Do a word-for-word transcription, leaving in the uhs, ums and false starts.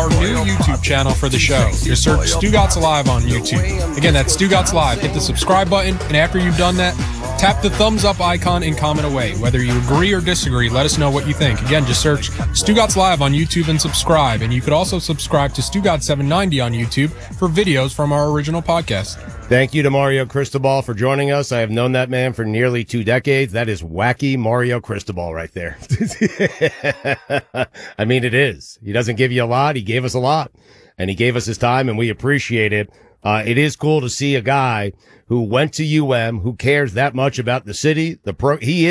our new YouTube channel for the show. Just search Stugotz Live on YouTube. Again, that's Stugotz Live. Hit the subscribe button, and after you've done that, tap the thumbs up icon and comment away. Whether you agree or disagree, let us know what you think. Again, just search Stugotz Live on YouTube and subscribe. And you could also subscribe to Stugotz seven ninety on YouTube for videos from our original podcast. Thank you to Mario Cristobal for joining us. I have known that man for nearly two decades. That is wacky Mario Cristobal right there. I mean, it is. He doesn't give you a lot. He gave us a lot, and he gave us his time, and we appreciate it. Uh, it is cool to see a guy who went to U M, who cares that much about the city. The pro, he is